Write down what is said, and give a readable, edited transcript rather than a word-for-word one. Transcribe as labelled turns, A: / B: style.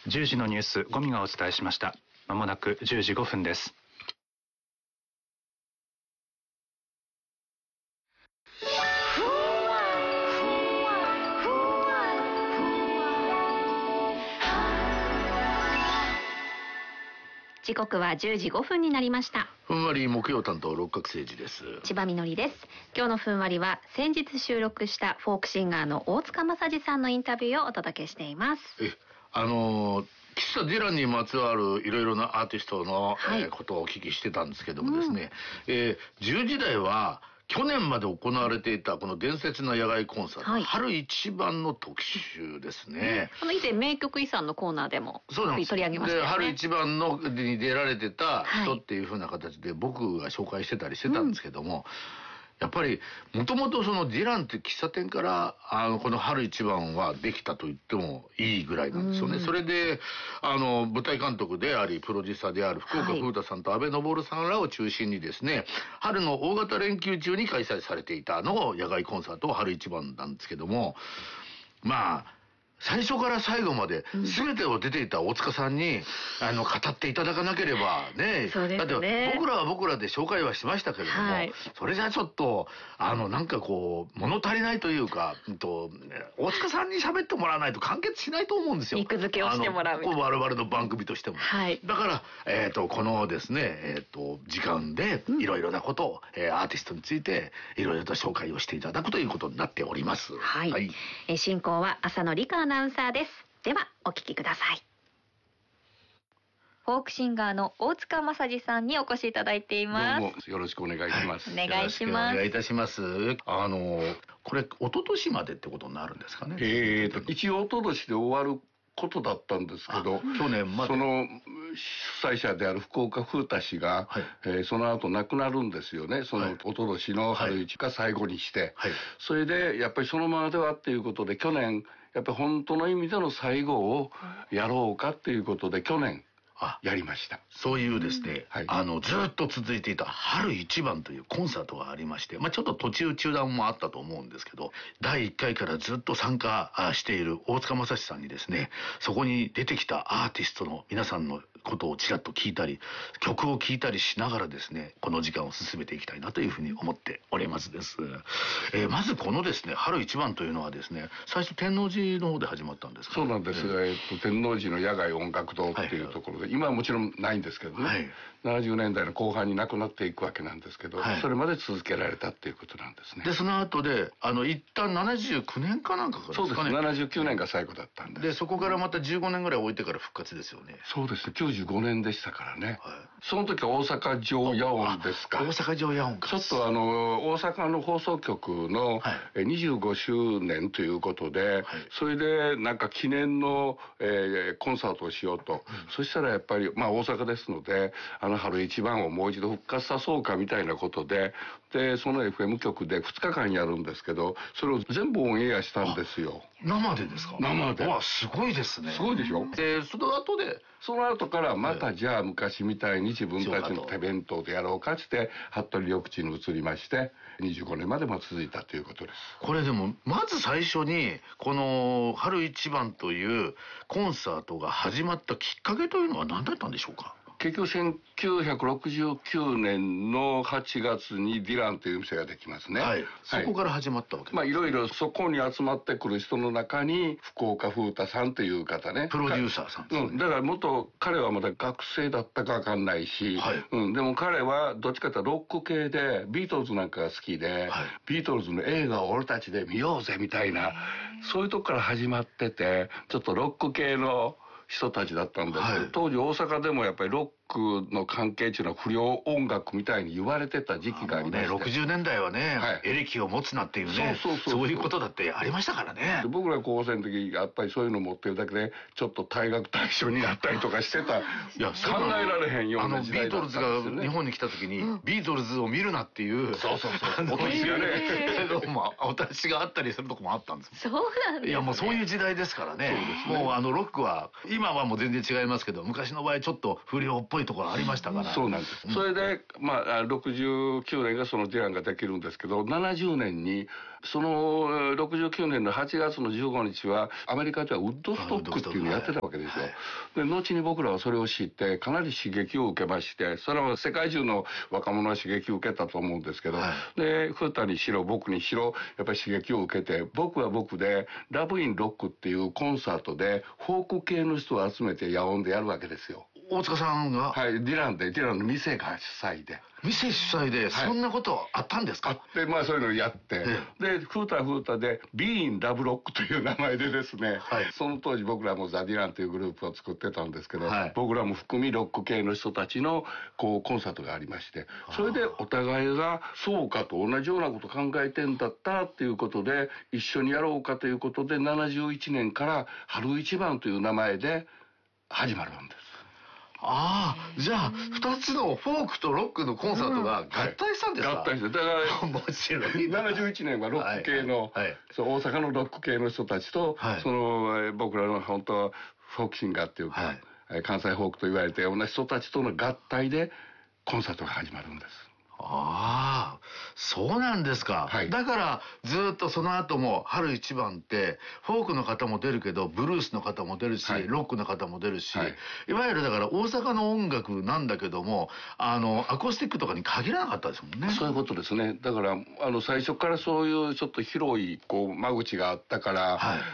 A: 10時のニュース、ゴミがお伝えしました。まもなく10時5分です。
B: 時刻は10時5分になりました。
C: ふんわり木曜担当六角誠治です。
B: 千葉みのりです。今日のふんわりは先日収録したフォークシンガーの大塚正治さんのインタビューをお届けしています。
C: 喫茶ディランにまつわるいろいろなアーティストの、ことをお聞きしてたんですけどもですね、10時台は去年まで行われていたこの伝説の野外コンサート、春一番の特集ですね。
B: 以前名曲遺産のコーナーでも取り上げましたよね。
C: で春一番のに出られてた人っていう風な形で僕が紹介してたりしてたんですけども、やっぱりもともとそのディランって喫茶店からこの春一番はできたと言ってもいいぐらいなんですよね。それで舞台監督でありプロデューサーである福岡風太さんと阿部昇さんらを中心にですね、春の大型連休中に開催されていた野外コンサートを春一番なんですけども、まあ最初から最後まで全てを出ていた大塚さんに語っていただかなければね。
B: そうですね。
C: だって僕らは僕らで紹介はしましたけれども、それじゃちょっとなんかこう物足りないというか、大塚さんに喋ってもらわないと完結しないと思うんですよ。
B: 肉付けをしてもらう。
C: 我々の番組としても。だからこのですね時間でいろいろなことをアーティストについていろいろと紹介をしていただくということになっております。
B: 進行は浅野理香アナウンサーです。ではお聞きください。フォークシンガーの大塚正治さんにお越しいただいています。
C: どうもよろしくお願いします。
B: お願いします。
C: お願いいたします。これ一昨年までってことになるんですかね。
D: 一応一昨年で終わることだったんですけど、
C: 去年まで
D: その主催者である福岡風太氏が、その後亡くなるんですよね。その一昨年の春一が最後にして、それでやっぱりそのままではっていうことで去年やっぱり本当の意味での最後をやろうかっていうことで去年やりました。
C: そういうですね、ずっと続いていた春一番というコンサートがありまして、ちょっと途中中断もあったと思うんですけど、第1回からずっと参加している大塚正史さんにですね、そこに出てきたアーティストの皆さんのことをちらっと聞いたり、曲を聞いたりしながらですね、この時間を進めていきたいなというふうに思っておりますです。まずこのですね、春一番というのはですね、最初天王寺の方で始まったんですか。
D: そうなんです。天王寺の野外音楽堂っていうところで、今はもちろんないんですけどね、70年代の後半になくなっていくわけなんですけど、それまで続けられたっていうことなんですね。
C: でその後で一旦79年かなんかからですかね。
D: そうです。79年が最後だったんです。
C: でそこからまた15年ぐらい置いてから復活ですよね。
D: そうですね。95年でしたからね。その時は大阪城野音ですか。
C: 大阪城野音か。
D: ちょっと大阪の放送局の25周年ということで、それでなんか記念のコンサートをしようと。そしたらやっぱり大阪ですので春一番をもう一度復活さそうかみたいなことで、その FM 局で2日間やるんですけど、それを全部オンエアしたんですよ。
C: 生でですか。
D: 生で。
C: すごいですね。
D: すごいでしょ。
C: でその後
D: からまたじゃあ昔みたいに自分たちの手弁当でやろうかって服部緑地に移りまして25年までも続いたということです。
C: これでもまず最初にこの春一番というコンサートが始まったきっかけというのは何だったんでしょうか。
D: 結局1969年の8月にディランという店ができますね。
C: そこから始まったわけです。
D: いろいろそこに集まってくる人の中に福岡風太さんという方ね、
C: プロデューサーさんですね。
D: だから彼はまだ学生だったか分かんないし、でも彼はどっちかというとロック系でビートルズなんかが好きで、ビートルズの映画を俺たちで見ようぜみたいな、そういうとこから始まってて、ちょっとロック系の人たちだったんですけど、当時大阪でもやっぱりロックの関係っていうのは不良音楽みたいに言われてた時期がありまして、
C: 60年代はね、エレキを持つなっていうね、そういうことだってありましたからね。
D: 僕ら高校生の時やっぱりそういうの持ってるだけでちょっと退学対象になったりとかしてた。考えられへんような時代だったんですよね。
C: ビートルズが日本に来た時にビートルズを見るなっていうお達しがね、お達しがあったりするとこもあったんです。
B: そうなんですね。
C: いやもうそういう時代ですからね。もうロックは今はもう全然違いますけど、昔の場合ちょっと不良っぽいいところありましたから。
D: そうなんです、それで69年がそのディランができるんですけど、70年にその69年の8月の15日はアメリカではウッドストックっていうのをやってたわけですよ、で後に僕らはそれを知ってかなり刺激を受けまして、それは世界中の若者は刺激を受けたと思うんですけど、でフータにしろ僕にしろやっぱり刺激を受けて、僕は僕でラブインロックっていうコンサートでフォーク系の人を集めて野音でやるわけですよ。
C: 大塚さんが、
D: はい、ディランの店が主催で。
C: 店主催でそんなことあったんですか？
D: あって、そういうのをやって、でフータでビーンラブロックという名前でですね、その当時僕らもザ・ディランというグループを作ってたんですけど、僕らも含みロック系の人たちのコンサートがありまして、それでお互いがそうかと同じようなこと考えてんだったっていうことで一緒にやろうかということで、71年から春一番という名前で始まるんです。
C: じゃあ2つのフォークとロックのコンサートが合体したんですか？
D: 合体して、だから
C: 面白い。
D: 71年はロック系の、そう大阪のロック系の人たちと、その僕らの本当フォークシンガーっていうか、関西フォークと言われて同じ人たちとの合体でコンサートが始まるんです。
C: そうなんですか、だからずっとその後も春一番ってフォークの方も出るけどブルースの方も出るし、ロックの方も出るし、いわゆるだから大阪の音楽なんだけどもアコースティックとかに限らなかったですもんね。
D: そういうことですね。だから最初からそういうちょっと広い間口があったから、